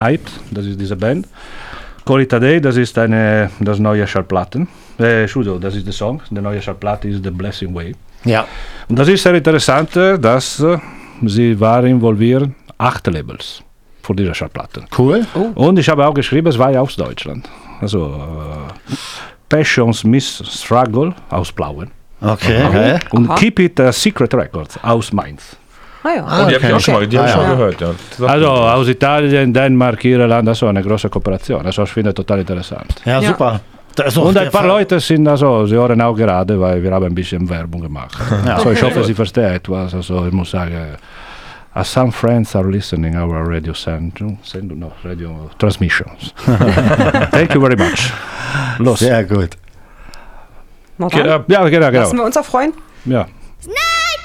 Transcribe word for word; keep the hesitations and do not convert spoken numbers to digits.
Hype, das ist diese Band. Call It A Day, das ist eine, das neue Schallplatten. Äh, Entschuldigung, das ist der Song. Die neue Schallplatte ist The Blessing Way. Ja. Und das ist sehr interessant, dass sie waren involviert, acht Labels für diese Schallplatten. Cool. Oh. Und ich habe auch geschrieben, es war ja aus Deutschland. Also äh, Passions Miss Struggle aus Plauen. Okay. Okay. Und Aha. Keep It a Secret Records aus Mainz. Ah ja. Oh, die habe ich auch schon mal, die hab ich Ah, schon ja. gehört. Ja. Das Also aus Italien, Dänemark, Irland, also eine große Kooperation. Also ich finde total interessant. Ja, Ja. super. Da ist auch Und der ein paar Fall- Leute sind also, sie hören auch gerade, weil wir haben ein bisschen Werbung gemacht. Ja. Also ich hoffe, sie verstehen etwas. Also ich muss sagen, uh, some friends are listening our radio sendung, sendung no, radio transmissions. Thank you very much. Los. Sehr gut. Na Get dann, up. Ja, genau, lassen genau. wir uns erfreuen. Ja.